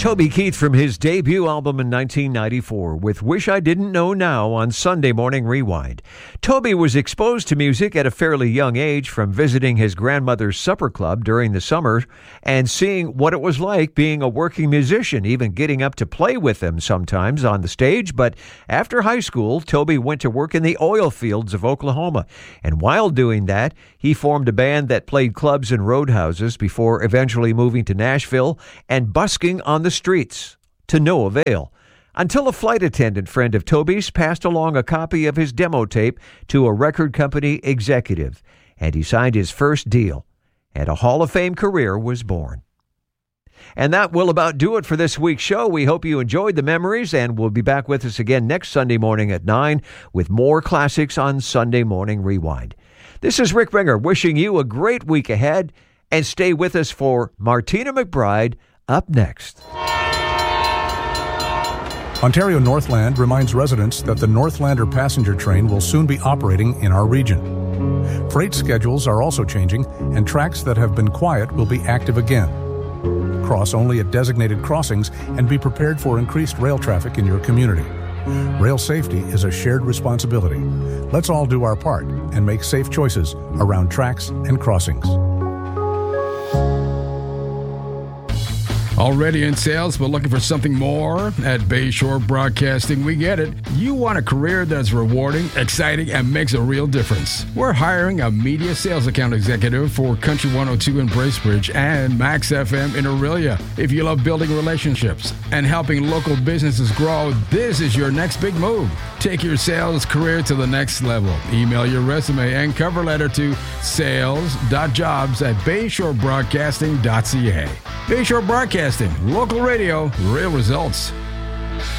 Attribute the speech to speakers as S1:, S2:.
S1: Toby Keith from his debut album in 1994 with Wish I Didn't Know Now on Sunday Morning Rewind. Toby was exposed to music at a fairly young age from visiting his grandmother's supper club during the summer and seeing what it was like being a working musician, even getting up to play with them sometimes on the stage. But after high school, Toby went to work in the oil fields of Oklahoma. And while doing that, he formed a band that played clubs and roadhouses before eventually moving to Nashville and busking on the streets, to no avail, until a flight attendant friend of Toby's passed along a copy of his demo tape to a record company executive, and he signed his first deal, and a Hall of Fame career was born. And that will about do it for this week's show. We hope you enjoyed the memories, and we'll be back with us again next Sunday morning at 9 with more classics on Sunday Morning Rewind. This is Rick Ringer wishing you a great week ahead, and stay with us for Martina McBride up next.
S2: Ontario Northland reminds residents that the Northlander passenger train will soon be operating in our region. Freight schedules are also changing, and tracks that have been quiet will be active again. Cross only at designated crossings and be prepared for increased rail traffic in your community. Rail safety is a shared responsibility. Let's all do our part and make safe choices around tracks and crossings.
S3: Already in sales, but looking for something more? At Bayshore Broadcasting, we get it. You want a career that's rewarding, exciting, and makes a real difference. We're hiring a media sales account executive for Country 102 in Bracebridge and Max FM in Aurelia. If you love building relationships and helping local businesses grow, this is your next big move. Take your sales career to the next level. Email your resume and cover letter to sales.jobs@bayshorebroadcasting.ca. Bayshore Broadcasting, local radio, real results.